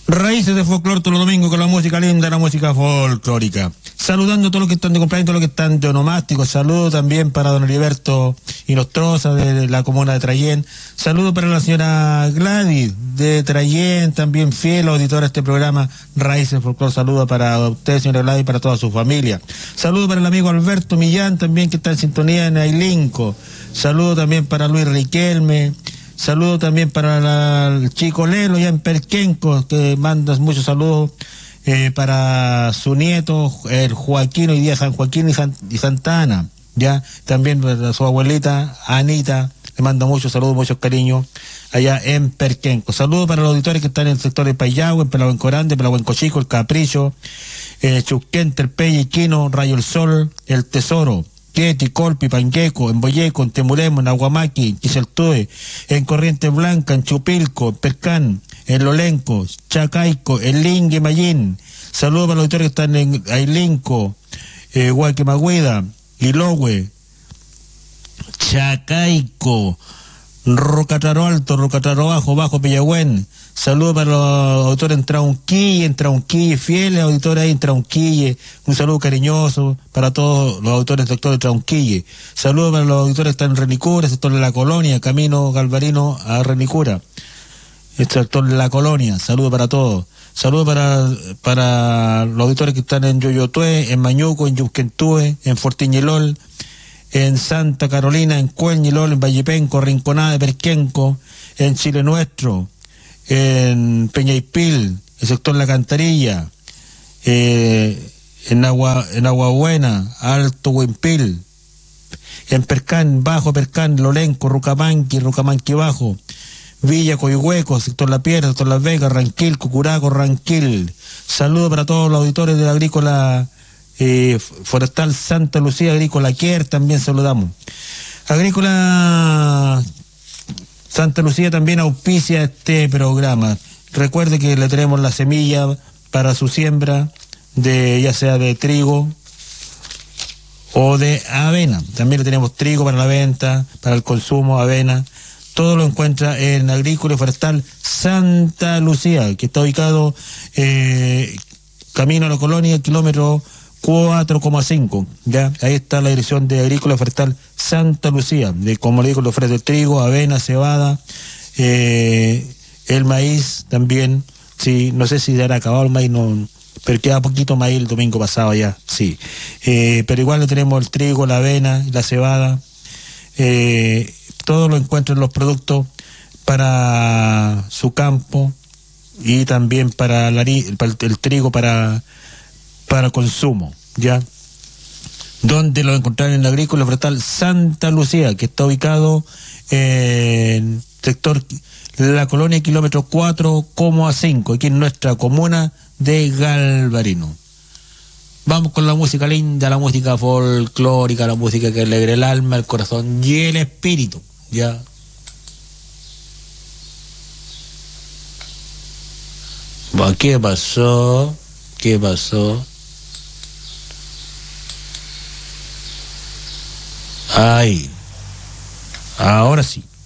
Raíces de folclore todos los domingos con la música linda, la música folclórica. Saludando a todos los que están de cumpleaños, todos los que están de onomásticos. Saludo también para don Heriberto Inostroza de la comuna de Trayén. Saludo para la señora Gladys de Trayén, también fiel auditora de este programa Raíces de Folclore. Saludo para usted, señora Gladys, y para toda su familia. Saludo para el amigo Alberto Millán, también que está en sintonía en Ailinco. Saludo también para Luis Riquelme. Saludo también para el chico Lelo, ya en Perquenco, que manda muchos saludos para su nieto, el Joaquín, hoy día San Joaquín y Santa Ana, ya, también para su abuelita, Anita, le mando muchos saludos, muchos cariños, allá en Perquenco. Saludos para los auditores que están en el sector de Payagüe, en Pelahuenco Grande, Pelahuenco Chico, El Capricho, Chusquente, El Pelle, Quino, Rayo El Sol, El Tesoro, Queti, Colpi, Panqueco, en Boyeco, en Temuremo, en Aguamaqui, en Quiseltue, en Corriente Blanca, en Chupilco, en Percán, en Lolenco, Chacaico, en Lingue, Mayín. Saludos para los auditores que están en Ailinco, Huaquemagüeda, Ilogüe, Chacaico, Rocataro Alto, Rocataro Bajo, Bajo Pillagüén. Saludos para los auditores en Traunquille, fieles auditores ahí en Traunquille. Un saludo cariñoso para todos los auditores del sector de Traunquille. Saludos para los auditores que están en Renicura, sector de la Colonia, camino Galvarino a Renicura. El sector de la Colonia, saludos para todos. Saludos para los auditores que están en Yoyotue, en Mañuco, en Yusquentue, en Fortiñelol, en Santa Carolina, en Cuelñilol, en Vallepenco, Rinconada de Perquenco, en Chile Nuestro, en Peñaipil, el sector La Cantarilla, en Aguabuena, Alto Huimpil, en Percán, Bajo Percán, Lolenco, Rucamanqui Bajo, Villa Coihueco, sector La Piedra, sector Las Vegas, Ranquil, Cucuraco, Ranquil. Saludos para todos los auditores de la Agrícola Forestal Santa Lucía, Agrícola Quier, también saludamos. Agrícola Santa Lucía también auspicia este programa. Recuerde que le tenemos la semilla para su siembra, ya sea de trigo o de avena. También le tenemos trigo para la venta, para el consumo, avena. Todo lo encuentra en Agrícola y Forestal Santa Lucía, que está ubicado camino a la Colonia, kilómetro 4,5, ya, ahí está la dirección de Agrícola y Forestal Santa Lucía, como le digo, le ofrece trigo, avena, cebada, el maíz también, sí, no sé si ya era acabado el maíz, no, pero queda poquito maíz el domingo pasado ya, sí, pero igual le tenemos el trigo, la avena, la cebada, todo lo encuentra en los productos para su campo y también para el trigo para consumo, ¿ya? Donde lo encontrarán en Agrícola Forestal Santa Lucía, que está ubicado en sector La Colonia, kilómetro 4,5, aquí en nuestra comuna de Galvarino. Vamos con la música linda, la música folclórica, la música que alegra el alma, el corazón y el espíritu, ¿ya? Bueno, ¿qué pasó? Ay, ahora sí.